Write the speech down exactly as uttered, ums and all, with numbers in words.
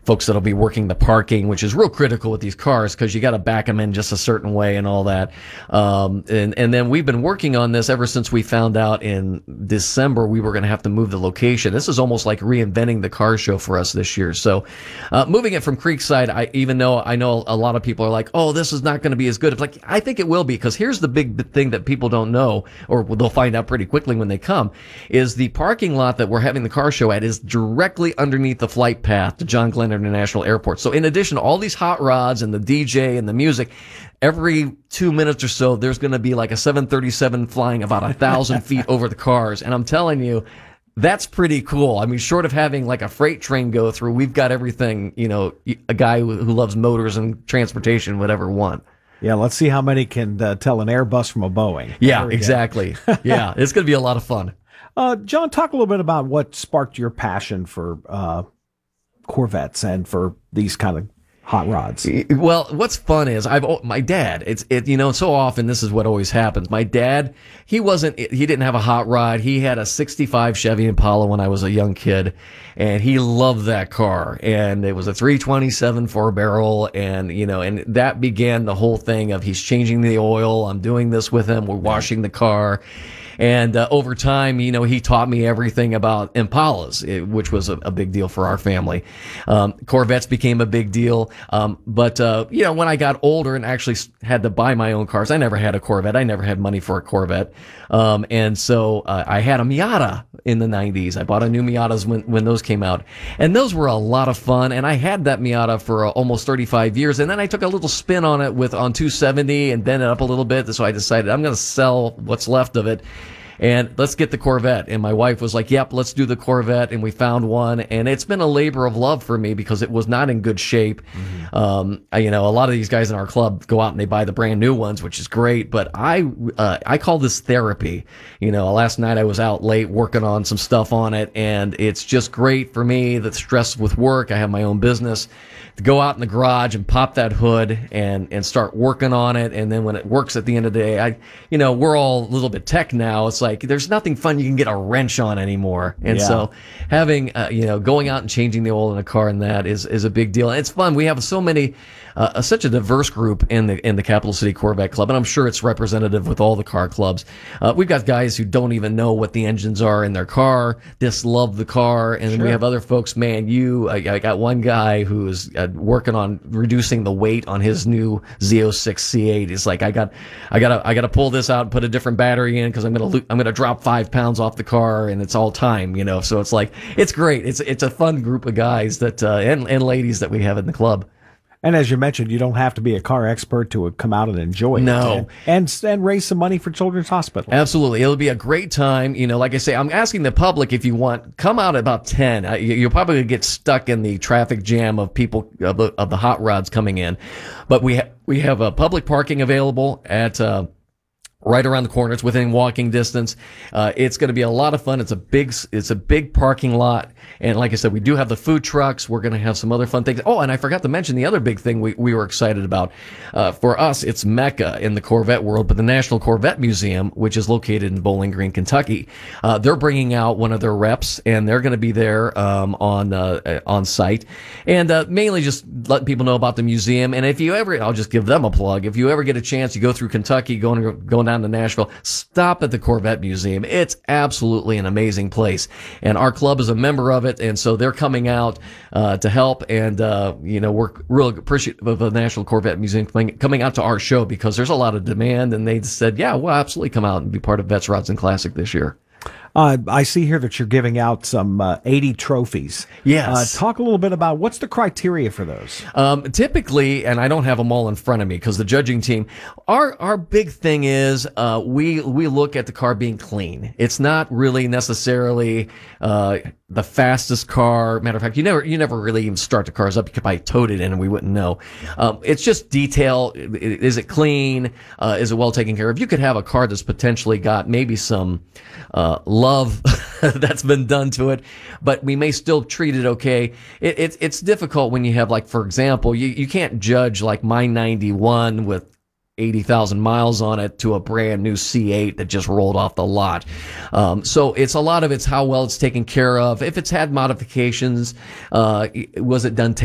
folks that'll be working the parking, which is real critical with these cars because you got to back them in just a certain way and all that. Um, and, and then we've been working on this ever since we found out in December we were going to have to move the location. This is almost like reinventing the car show for us this year. So, uh, moving it from Creekside, I, even though I know a lot of people are like, oh, this is not going to be as good. It's like, I think it will be, because here's the big thing that people don't know, or they'll find out pretty quickly when they come, is the parking lot that we're having the car show at is directly underneath the flight path to John Glenn International Airport. So in addition to all these hot rods and the D J and the music, every two minutes or so, there's going to be like a seven thirty-seven flying about a thousand feet over the cars. And I'm telling you, that's pretty cool. I mean, short of having like a freight train go through, we've got everything, you know, a guy who loves motors and transportation would ever want. Yeah, let's see how many can uh, tell an Airbus from a Boeing. Yeah, exactly. Yeah, it's going to be a lot of fun. Uh, John, talk a little bit about what sparked your passion for uh, Corvettes and for these kind of hot rods. Well, what's fun is I've my dad. It's it you know so often this is what always happens. My dad, he wasn't he didn't have a hot rod. He had a sixty-five Chevy Impala when I was a young kid, and he loved that car. And it was a three twenty-seven four barrel, and you know, and that began the whole thing of he's changing the oil. I'm doing this with him. We're washing the car. And uh, over time, you know, he taught me everything about Impalas, it, which was a, a big deal for our family. Um, Corvettes became a big deal. Um, but, uh, you know, when I got older and actually had to buy my own cars, I never had a Corvette. I never had money for a Corvette. Um, and so uh, I had a Miata in the nineties. I bought a new Miatas when, when those came out. And those were a lot of fun. And I had that Miata for uh, almost thirty-five years. And then I took a little spin on it with on two seventy and bent it up a little bit. So I decided I'm going to sell what's left of it and let's get the Corvette. And my wife was like, yep, let's do the Corvette. And we found one. And it's been a labor of love for me because it was not in good shape. Mm-hmm. Um, I, you know, a lot of these guys in our club go out and they buy the brand new ones, which is great. But I, uh, I call this therapy. You know, last night I was out late working on some stuff on it, and it's just great for me. The stress with work, I have my own business, to go out in the garage and pop that hood and, and start working on it. And then when it works at the end of the day, I, you know, we're all a little bit tech now. It's like there's nothing fun you can get a wrench on anymore. And yeah. so having, uh, you know, going out and changing the oil in a car and that is, is a big deal. And it's fun. We have so many, uh, such a diverse group in the, in the Capital City Corvette Club. And I'm sure it's representative with all the car clubs. Uh, we've got guys who don't even know what the engines are in their car, just love the car. And then sure. we have other folks, man, you, I, I got one guy who's uh, working on reducing the weight on his new Z oh six C eight. He's like, I got, I gotta, I gotta pull this out and put a different battery in because I'm gonna, lo- I'm gonna drop five pounds off the car, and it's all time, you know. So it's like, it's great. It's, it's a fun group of guys that, uh, and and ladies that we have in the club. And as you mentioned, you don't have to be a car expert to come out and enjoy it. No. And, and, and raise some money for Children's Hospital. Absolutely. It'll be a great time. You know, like I say, I'm asking the public, if you want, come out at about ten. Uh, you'll probably get stuck in the traffic jam of people, of the, of the hot rods coming in. But we, ha- we have a public parking available at, uh, right around the corner. It's within walking distance. Uh, it's going to be a lot of fun. It's a big, it's a big parking lot. And like I said, we do have the food trucks. We're going to have some other fun things. Oh, and I forgot to mention the other big thing we, we were excited about. Uh, for us, it's Mecca in the Corvette world, but the National Corvette Museum, which is located in Bowling Green, Kentucky, uh, they're bringing out one of their reps, and they're going to be there, um, on, uh, on site. And, uh, mainly just letting people know about the museum. And if you ever, I'll just give them a plug. If you ever get a chance, you go through Kentucky, going, going down to Nashville, stop at the Corvette Museum. It's absolutely an amazing place. And our club is a member of it, and so they're coming out uh, to help. And, uh, you know, we're really appreciative of the National Corvette Museum coming, coming out to our show because there's a lot of demand, and they said, yeah, we'll absolutely come out and be part of Vets, Rods, and Classic this year. Uh, I see here that you're giving out some uh, eighty trophies. Yes. Uh, talk a little bit about what's the criteria for those. Um, typically, and I don't have them all in front of me because the judging team, our our big thing is uh, we we look at the car being clean. It's not really necessarily uh, the fastest car. Matter of fact, you never you never really even start the cars up. You could probably tote it in and we wouldn't know. Um, it's just detail. Is it clean? Uh, is it well taken care of? You could have a car that's potentially got maybe some uh, love that's been done to it, but we may still treat it okay. It, it, it's difficult when you have, like, for example, you, you can't judge like my ninety-one with eighty thousand miles on it to a brand new C eight that just rolled off the lot. Um, so it's a lot of it's how well it's taken care of. If it's had modifications, uh, was it done